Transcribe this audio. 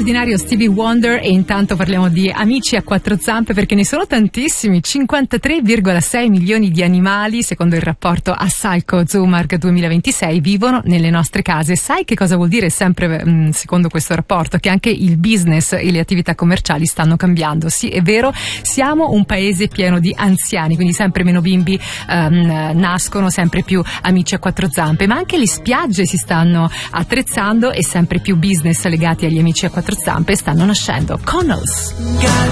straordinario Stevie Wonder, e intanto parliamo di amici a quattro zampe, perché ne sono tantissimi, 53,6 milioni di animali, secondo il rapporto Assalco Zoomark 2026, vivono nelle nostre case. Sai che cosa vuol dire, sempre secondo questo rapporto? Che anche il business e le attività commerciali stanno cambiando. Sì, è vero, siamo un paese pieno di anziani, quindi sempre meno bimbi nascono, sempre più amici a quattro zampe, ma anche le spiagge si stanno attrezzando e sempre più business legati agli amici a quattro zampe stanno nascendo. Connells.